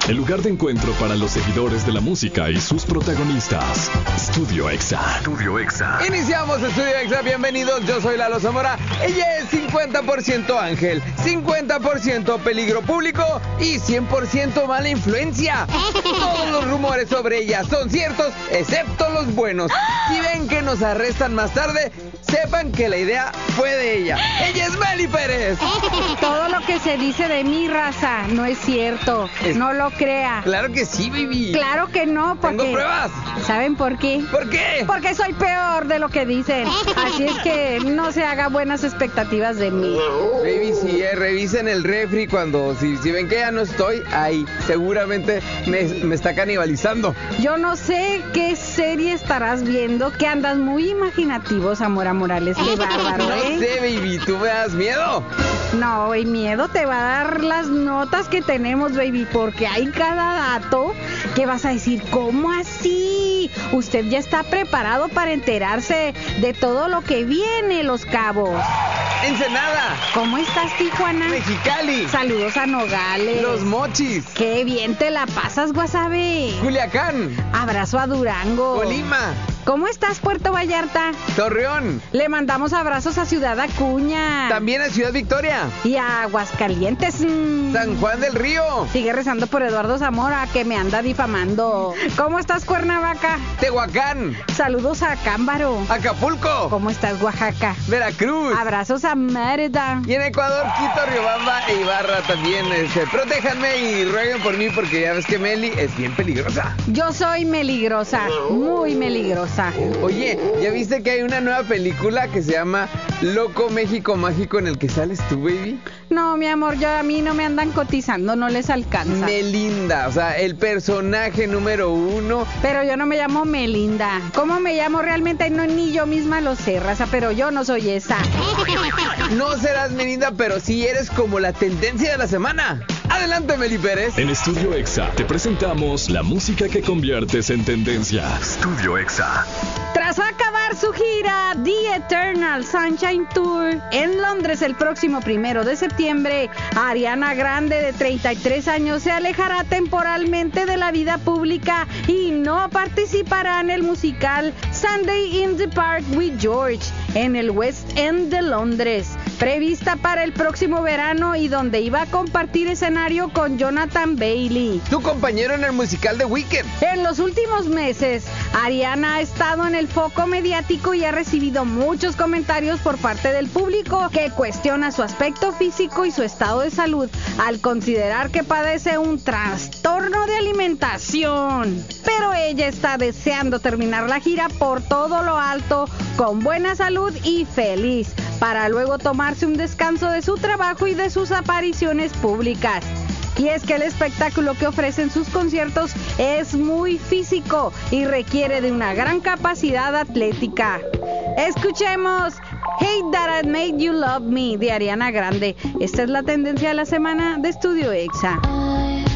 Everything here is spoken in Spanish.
el lugar de encuentro para los seguidores de la música y sus protagonistas. Estudio Exa. Estudio Exa. Iniciamos Estudio Exa, bienvenidos, yo soy Lalo Zamora. Ella es 50% ángel, 50% peligro público y 100% mala influencia. Todos los rumores sobre ella son ciertos, excepto los buenos. Si ven que nos arrestan más tarde, sepan que la idea fue de ella. Ella es Meli Pérez. Todo lo que se dice de mi raza no es cierto. No lo crea. Claro que sí, baby. Claro que no, porque... Tengo pruebas. ¿Saben por qué? ¿Por qué? Porque soy peor de lo que dicen. Así es que no se haga buenas expectativas de mí. Baby, sí, revisen el refri cuando... Si ven que ya no estoy ahí, seguramente me está canibalizando. Yo no sé qué serie estarás viendo, que andas muy imaginativo, Zamora Morales. Qué bárbaro, No sé, baby, ¿tú me das miedo? No, güey, miedo te va a dar las notas que tenemos, baby, porque hay cada dato que vas a decir, ¿cómo así? Usted ya está preparado para enterarse de todo lo que viene, Los Cabos. Ensenada. ¿Cómo estás, Tijuana? Mexicali. Saludos a Nogales. Los Mochis. Qué bien te la pasas, Guasave. Culiacán. Abrazo a Durango. Colima. ¿Cómo estás, Puerto Vallarta? Torreón. Le mandamos abrazos a Ciudad Acuña. También a Ciudad Victoria. Y a Aguascalientes. San Juan del Río. Sigue rezando por Eduardo Zamora, que me anda difamando. ¿Cómo estás, Cuernavaca? Tehuacán. Saludos a Cámbaro. Acapulco. ¿Cómo estás, Oaxaca? Veracruz. Abrazos a Mérida. Y en Ecuador, Quito, Riobamba e Ibarra también. Protéjanme y rueguen por mí porque ya ves que Meli es bien peligrosa. Yo soy meligrosa, muy meligrosa. Oye, ¿ya viste que hay una nueva película que se llama Loco México Mágico en el que sales tú, baby? No, mi amor, a mí no me andan cotizando, no les alcanza. Melinda, o sea, el personaje número 1. Pero yo no me llamo Melinda. ¿Cómo me llamo realmente? No, ni yo misma lo sé, raza, pero yo no soy esa. No serás Melinda, pero sí eres como la tendencia de la semana. Adelante, Meli Pérez. En Estudio Exa te presentamos la música que conviertes en tendencia. Estudio Exa. Tras acabar su gira The Eternal Sunshine Tour en Londres el próximo 1 de septiembre, Ariana Grande, de 33 años, se alejará temporalmente de la vida pública y no participará en el musical Sunday in the Park with George en el West End de Londres, prevista para el próximo verano y donde iba a compartir escenario con Jonathan Bailey, tu compañero en el musical de Wicked. En los últimos meses, Ariana ha estado en el foco mediático y ha recibido muchos comentarios por parte del público que cuestiona su aspecto físico y su estado de salud al considerar que padece un trastorno de alimentación. Pero ella está deseando terminar la gira por todo lo alto, con buena salud y feliz, para luego tomarse un descanso de su trabajo y de sus apariciones públicas. Y es que el espectáculo que ofrecen sus conciertos es muy físico y requiere de una gran capacidad atlética. Escuchemos Hate That I Made You Love Me de Ariana Grande. Esta es la tendencia de la semana de Estudio Exa.